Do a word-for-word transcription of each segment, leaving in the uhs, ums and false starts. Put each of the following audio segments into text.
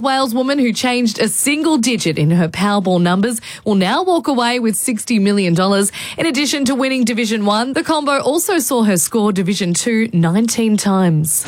Wales woman who changed a single digit in her Powerball numbers will now walk away with sixty million dollars. In addition to winning Division one, the combo also saw her score Division two nineteen times.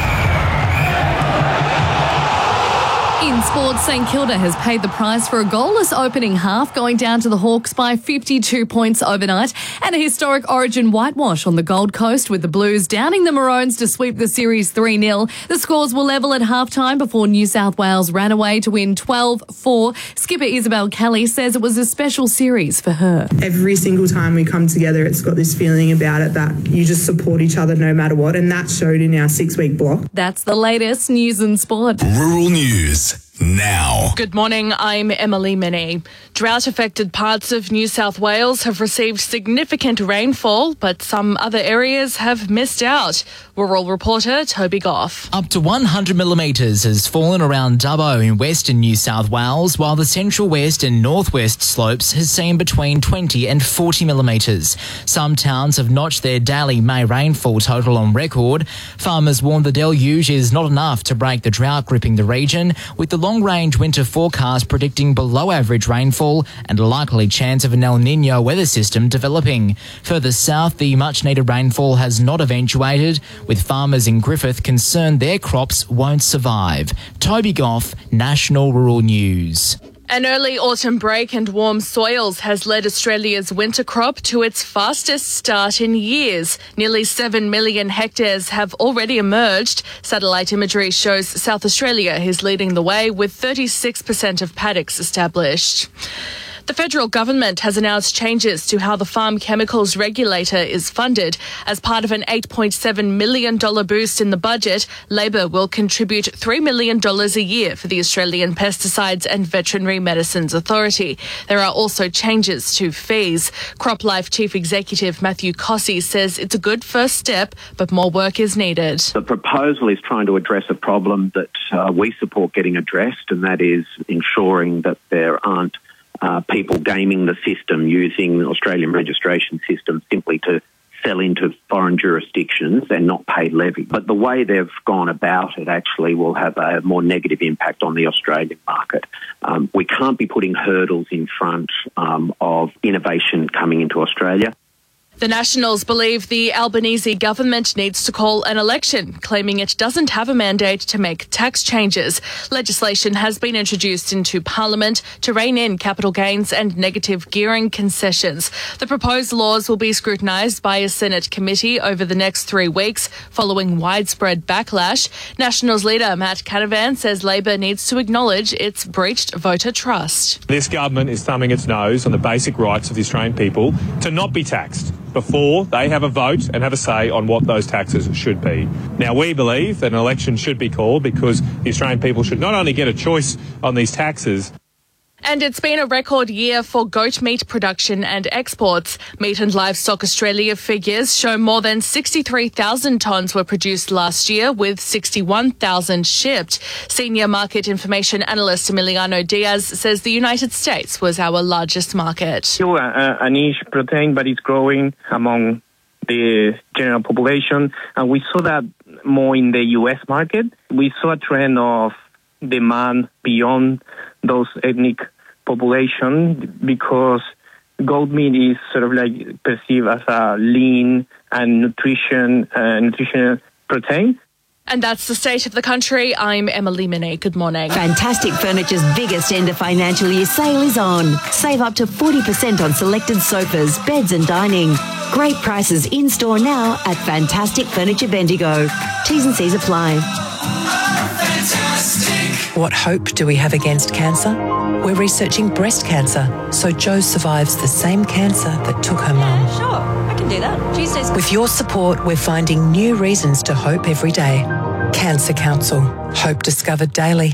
In sports, St Kilda has paid the price for a goalless opening half, going down to the Hawks by fifty-two points overnight, and a historic Origin whitewash on the Gold Coast, with the Blues downing the Maroons to sweep the series three nil. The scores were level at halftime before New South Wales ran away to win twelve four. Skipper Isabel Kelly says it was a special series for her. Every single time we come together, it's got this feeling about it that you just support each other no matter what, and that showed in our six-week block. That's the latest news and sport. Rural News now. Good morning, I'm Emily Minnie. Drought-affected parts of New South Wales have received significant rainfall, but some other areas have missed out. Rural reporter Toby Goff. Up to one hundred millimetres has fallen around Dubbo in western New South Wales, while the central west and northwest slopes has seen between twenty and forty millimetres. Some towns have notched their daily May rainfall total on record. Farmers warn the deluge is not enough to break the drought gripping the region, with the long-range winter forecast predicting below-average rainfall and a likely chance of an El Niño weather system developing. Further south, the much-needed rainfall has not eventuated, with farmers in Griffith concerned their crops won't survive. Toby Goff, National Rural News. An early autumn break and warm soils has led Australia's winter crop to its fastest start in years. Nearly seven million hectares have already emerged. Satellite imagery shows South Australia is leading the way with thirty-six percent of paddocks established. The federal government has announced changes to how the farm chemicals regulator is funded. As part of an eight point seven million dollars boost in the budget, Labor will contribute three million dollars a year for the Australian Pesticides and Veterinary Medicines Authority. There are also changes to fees. CropLife Chief Executive Matthew Cossey says it's a good first step, but more work is needed. The proposal is trying to address a problem that uh, we support getting addressed, and that is ensuring that there aren't Uh, people gaming the system using the Australian registration system simply to sell into foreign jurisdictions and not pay levy. But the way they've gone about it actually will have a more negative impact on the Australian market. Um, we can't be putting hurdles in front um, of innovation coming into Australia. The Nationals believe the Albanese government needs to call an election, claiming it doesn't have a mandate to make tax changes. Legislation has been introduced into Parliament to rein in capital gains and negative gearing concessions. The proposed laws will be scrutinised by a Senate committee over the next three weeks, following widespread backlash. Nationals leader Matt Canavan says Labor needs to acknowledge it's breached voter trust. This government is thumbing its nose on the basic rights of the Australian people to not be taxed before they have a vote and have a say on what those taxes should be. Now, we believe that an election should be called because the Australian people should not only get a choice on these taxes. And it's been a record year for goat meat production and exports. Meat and Livestock Australia figures show more than sixty-three thousand tonnes were produced last year, with sixty-one thousand shipped. Senior market information analyst Emiliano Diaz says the United States was our largest market. Still a, a niche protein, but it's growing among the general population. And we saw that more in the U S market. We saw a trend of demand beyond those ethnic population because goat meat is sort of like perceived as a lean and nutrition uh, nutritional protein. And that's the state of the country. I'm Emily Minnie. Good morning. Fantastic Furniture's biggest end of financial year sale is on. Save up to forty percent on selected sofas, beds and dining. Great prices in store now at Fantastic Furniture Bendigo. T's and C's apply. What hope do we have against cancer? We're researching breast cancer, so Jo survives the same cancer that took her mum. Yeah, sure, I can do that. Tuesdays. With your support, we're finding new reasons to hope every day. Cancer Council. Hope discovered daily.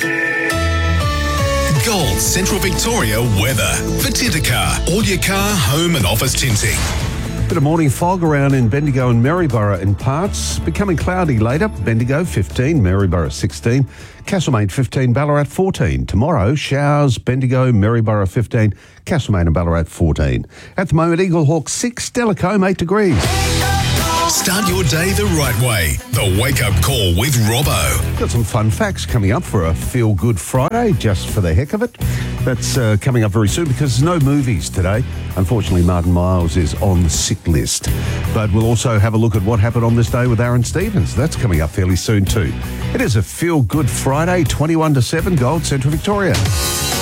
Gold Central Victoria weather. For Tintercar, all your car, home and office tinting. Bit of morning fog around in Bendigo and Maryborough in parts. Becoming cloudy later. Bendigo fifteen, Maryborough sixteen, Castlemaine fifteen, Ballarat fourteen. Tomorrow, showers, Bendigo, Maryborough fifteen, Castlemaine and Ballarat fourteen. At the moment, Eagle Hawk six, Delacombe eight degrees. Start your day the right way. The Wake Up Call with Robbo. Got some fun facts coming up for a Feel Good Friday, just for the heck of it. That's uh, coming up very soon because there's no movies today. Unfortunately, Martin Miles is on the sick list. But we'll also have a look at what happened on this day with Aaron Stevens. That's coming up fairly soon too. It is a Feel Good Friday, twenty-one to seven, Gold Central Victoria.